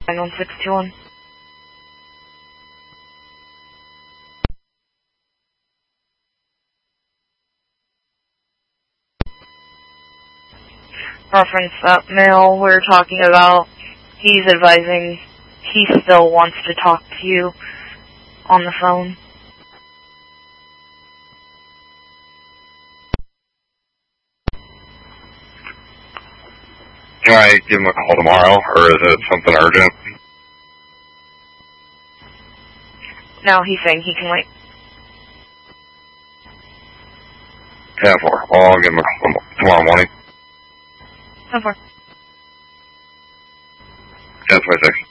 91621. Reference that male we're talking about. He's advising he still wants to talk to you on the phone. Can I give him a call tomorrow, or is it something urgent? No, he's saying he can wait. 10-4. Well, I'll give him a call tomorrow morning. 10-4. 10-26.